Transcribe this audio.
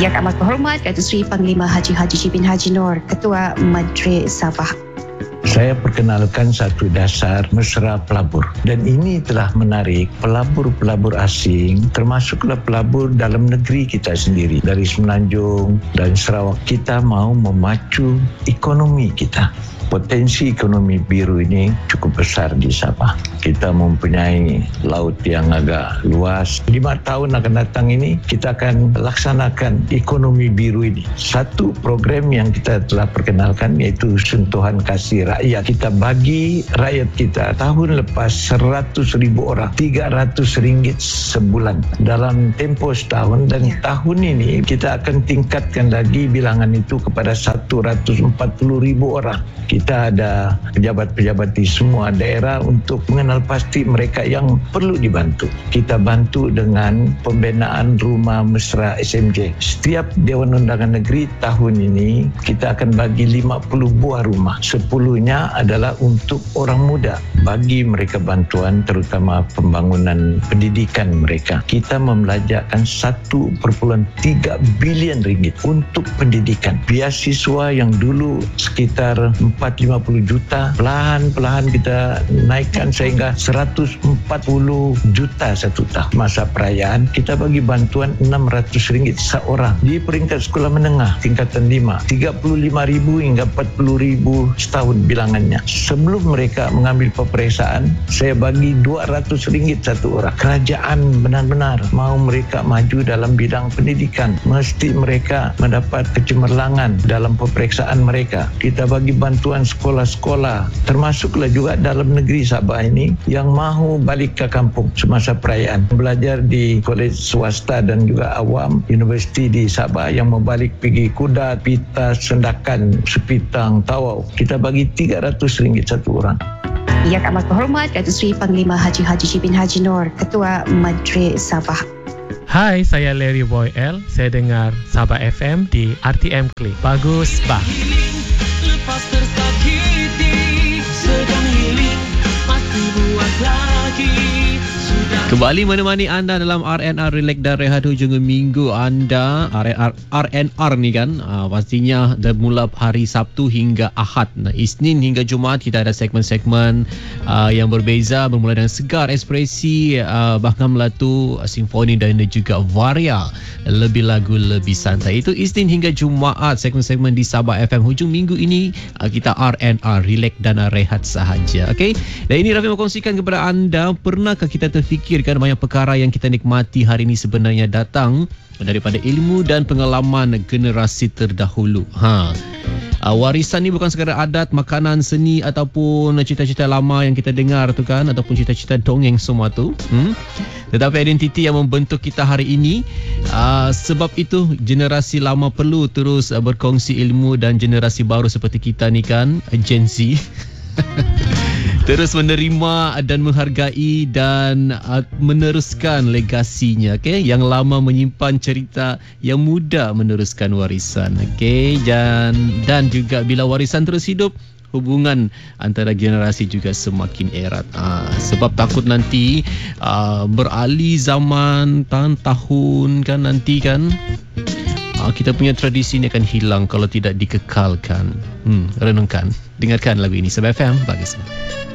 Yang amat berhormat Datuk Seri Panglima Haji Haji bin Haji Noor, Ketua Madrid Sabah. Saya perkenalkan satu dasar mesra pelabur, dan ini telah menarik pelabur-pelabur asing, termasuklah pelabur dalam negeri kita sendiri. Dari Semenanjung dan Sarawak, kita mau memacu ekonomi kita. Potensi ekonomi biru ini cukup besar di Sabah. Kita mempunyai laut yang agak luas. 5 tahun akan datang ini, kita akan laksanakan ekonomi biru ini. Satu program yang kita telah perkenalkan iaitu sentuhan kasih rakyat. Kita bagi rakyat kita tahun lepas 100,000 orang, RM300 sebulan dalam tempoh setahun, dan tahun ini kita akan tingkatkan lagi bilangan itu kepada 140,000 orang. Kita ada pejabat-pejabat di semua daerah untuk mengenal pasti mereka yang perlu dibantu. Kita bantu dengan pembinaan rumah mesra SMJ. Setiap Dewan Undangan Negeri tahun ini kita akan bagi 50 buah rumah. 10-nya adalah untuk orang muda, bagi mereka bantuan terutama pembangunan pendidikan mereka. Kita membelanjakan 1,3 bilion ringgit untuk pendidikan. Beasiswa yang dulu sekitar 450 juta, perlahan-perlahan kita naikkan sehingga 140 juta satu tahun. Masa perayaan kita bagi bantuan RM600 seorang. Di peringkat sekolah menengah tingkatan 5, 35,000 hingga 40,000 setahun bilangannya. Sebelum mereka mengambil peperiksaan, saya bagi RM200 satu orang. Kerajaan benar-benar mau mereka maju dalam bidang pendidikan. Mesti mereka mendapat kecemerlangan dalam peperiksaan mereka. Kita bagi bantuan sekolah-sekolah, termasuklah juga dalam negeri Sabah ini yang mahu balik ke kampung semasa perayaan, belajar di kolej swasta dan juga awam, universiti di Sabah yang membalik pergi Kudat, Pitas, Sendakan, Sepitang, Tawau. Kita bagi RM300 satu orang. Yang amat berhormat Datuk Seri Panglima Haji Haji bin Haji Noor, Ketua Madrid Sabah. Hai, saya Larry Boy L. Saya dengar Sabah FM di RTM Klik. Bagus, bah. Lepas tersakiti, sedang healing, mati buat lagi. Kembali menemani anda dalam RNR Relax dan Rehat hujung minggu anda. RNR ni kan pastinya dari mula hari Sabtu hingga Ahad. Isnin hingga Jumaat kita ada segmen-segmen yang berbeza, bermula dengan Segar, Ekspresi, bahkan Melatu, Simfoni dan juga Varia, lebih lagu lebih santai. Itu Isnin hingga Jumaat segmen-segmen di Sabah FM. Hujung minggu ini kita RNR Relax dan Rehat sahaja. Okey. Dan ini Rafi mengkongsikan kepada anda, pernahkah kita terfikirkan banyak perkara yang kita nikmati hari ini sebenarnya datang daripada ilmu dan pengalaman generasi terdahulu. Warisan ni bukan sekadar adat, makanan, seni ataupun cerita-cerita lama yang kita dengar tu kan, ataupun cerita-cerita dongeng semua tu. Tetapi identiti yang membentuk kita hari ini. Sebab itu generasi lama perlu terus berkongsi ilmu, dan generasi baru seperti kita ni kan, Gen Z terus menerima dan menghargai dan meneruskan legasinya. Okay? Yang lama menyimpan cerita, yang muda meneruskan warisan. Okay? Dan juga bila warisan terus hidup, hubungan antara generasi juga semakin erat. Sebab takut nanti beralih zaman, tahun kan nanti kan, kita punya tradisi ini akan hilang kalau tidak dikekalkan. Renungkan, dengarkan lagu ini Sabah FM bagi semua.